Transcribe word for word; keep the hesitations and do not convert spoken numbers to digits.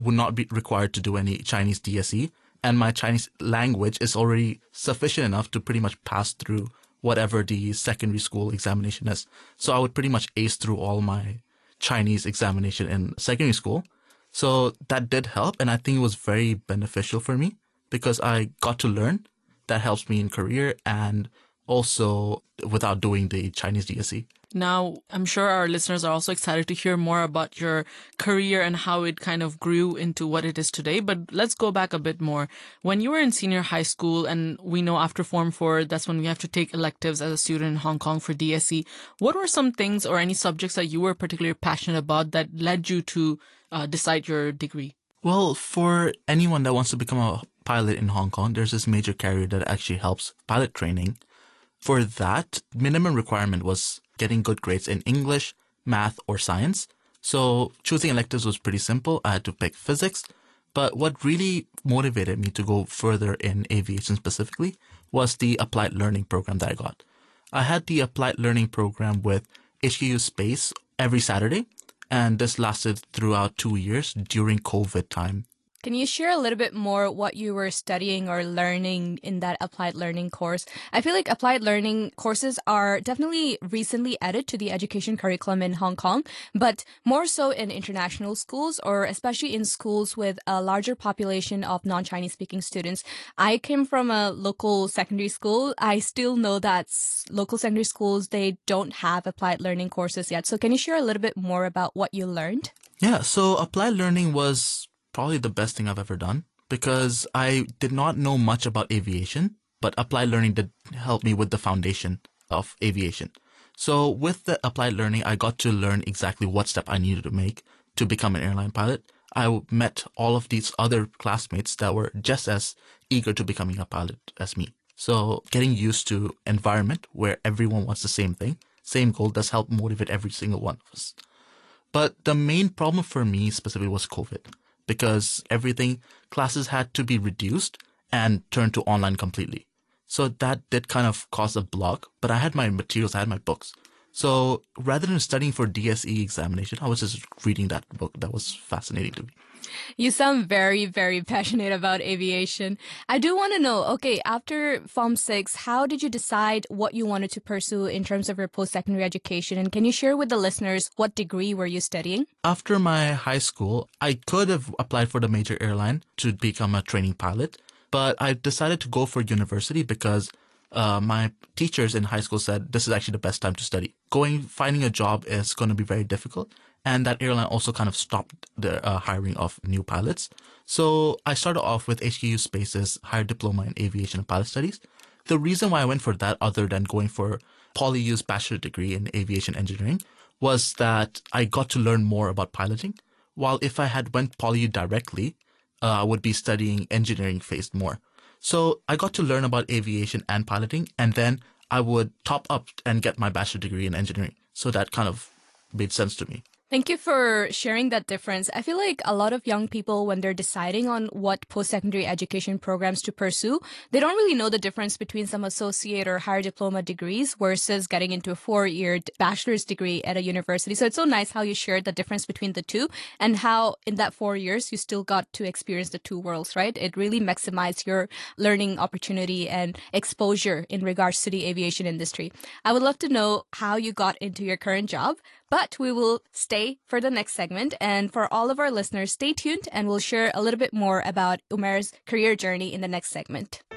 would not be required to do any Chinese D S E, and my Chinese language is already sufficient enough to pretty much pass through whatever the secondary school examination is. So I would pretty much ace through all my Chinese examination in secondary school. So that did help, and I think it was very beneficial for me because I got to learn. That helps me in career and also without doing the Chinese D S E. Now, I'm sure our listeners are also excited to hear more about your career and how it kind of grew into what it is today. But let's go back a bit more. When you were in senior high school, and we know after Form four, that's when we have to take electives as a student in Hong Kong for D S E. What were some things or any subjects that you were particularly passionate about that led you to uh, decide your degree? Well, for anyone that wants to become a pilot in Hong Kong, there's this major carrier that actually helps pilot training. For that, minimum requirement was getting good grades in English, math, or science. So choosing electives was pretty simple. I had to pick physics. But what really motivated me to go further in aviation specifically was the applied learning program that I got. I had the applied learning program with H K U Space every Saturday, and this lasted throughout two years during COVID time. Can you share a little bit more what you were studying or learning in that applied learning course? I feel like applied learning courses are definitely recently added to the education curriculum in Hong Kong, but more so in international schools or especially in schools with a larger population of non-Chinese speaking students. I came from a local secondary school. I still know that local secondary schools, they don't have applied learning courses yet. So can you share a little bit more about what you learned? Yeah, so applied learning was probably the best thing I've ever done because I did not know much about aviation, but applied learning did help me with the foundation of aviation. So with the applied learning, I got to learn exactly what step I needed to make to become an airline pilot. I met all of these other classmates that were just as eager to becoming a pilot as me. So getting used to environment where everyone wants the same thing, same goal, does help motivate every single one of us. But the main problem for me specifically was COVID. Because everything, classes had to be reduced and turned to online completely. So that did kind of cause a block, but I had my materials, I had my books. So rather than studying for D S E examination, I was just reading that book. That was fascinating to me. You sound very, very passionate about aviation. I do want to know, okay, after Form six, how did you decide what you wanted to pursue in terms of your post-secondary education? And can you share with the listeners what degree were you studying? After my high school, I could have applied for the major airline to become a training pilot, but I decided to go for university because uh, my teachers in high school said this is actually the best time to study. Going, finding a job is going to be very difficult. And that airline also kind of stopped the uh, hiring of new pilots. So I started off with H K U Space's higher diploma in aviation and pilot studies. The reason why I went for that, other than going for PolyU's bachelor degree in aviation engineering, was that I got to learn more about piloting. While if I had went PolyU directly, uh, I would be studying engineering phase more. So I got to learn about aviation and piloting, and then I would top up and get my bachelor degree in engineering. So that kind of made sense to me. Thank you for sharing that difference. I feel like a lot of young people, when they're deciding on what post-secondary education programs to pursue, they don't really know the difference between some associate or higher diploma degrees versus getting into a four-year bachelor's degree at a university. So it's so nice how you shared the difference between the two and how in that four years you still got to experience the two worlds, right? It really maximized your learning opportunity and exposure in regards to the aviation industry. I would love to know how you got into your current job, but we will stay for the next segment. And for all of our listeners, stay tuned and we'll share a little bit more about Umair's career journey in the next segment.